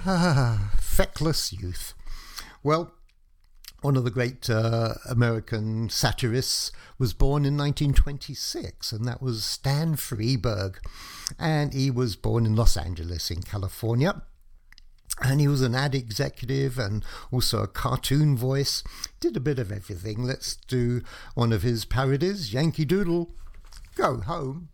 Feckless youth. Well, one of the great American satirists was born in 1926, and that was Stan Freberg. And he was born in Los Angeles in California. And he was an ad executive and also a cartoon voice. Did a bit of everything. Let's do one of his parodies, Yankee Doodle, Go Home.